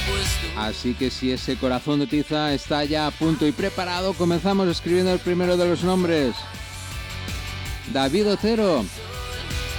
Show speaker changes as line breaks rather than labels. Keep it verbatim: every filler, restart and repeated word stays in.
Así que si ese corazón de tiza está ya a punto y preparado, comenzamos escribiendo el primero de los nombres. David Otero,